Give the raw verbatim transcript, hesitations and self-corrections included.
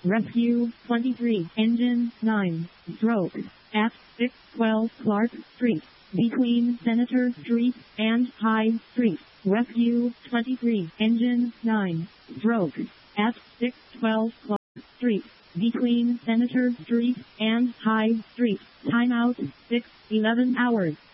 Rescue twenty-three, Engine nine, stroke, at six twelve Clark Street, between Senator Street and High Street. Rescue twenty-three, Engine nine, stroke, at six twelve Clark Street, between Senator Street and High Street. Timeout, six eleven hours.